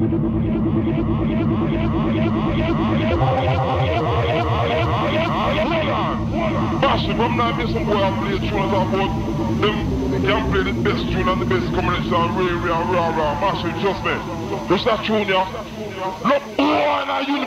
Massive, I'm not missing boy I play tunes about them. They can play the best tune and the best combination and rah, rah, rah, rah. Massive, just me. What's that tune, yeah? Look, boy, now you